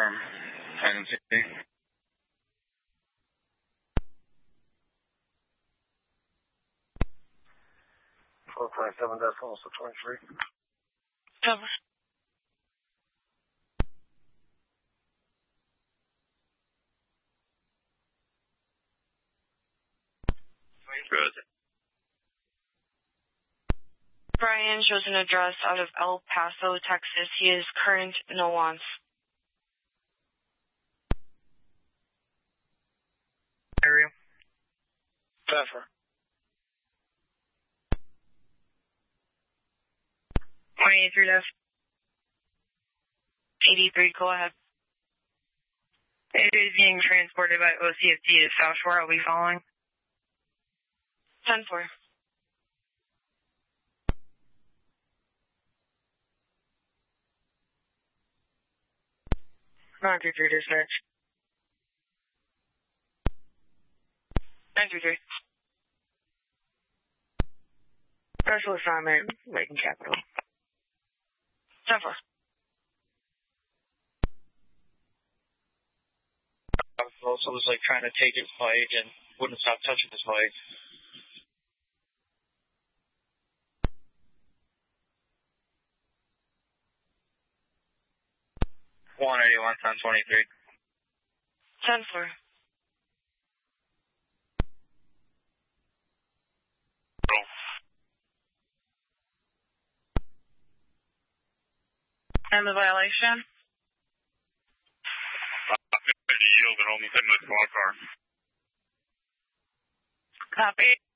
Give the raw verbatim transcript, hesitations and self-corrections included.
confirm tendency. four point seven decimals to twenty-three. Cover. Good. Brian shows an address out of El Paso, Texas. He is current, no wants. Area. Zephyr. twenty-three dash eighty-three, go ahead. It is being transported by O C F T to South Shore. I'll be following. ten four. nine three three dispatch. nine three three. Special assignment, Layton Capital. ten four. Also was like trying to take his leg and wouldn't stop touching his leg. one eighty-one, ten twenty-three. ten four. And the violation? Yield and only ten minutes squad car. Copy.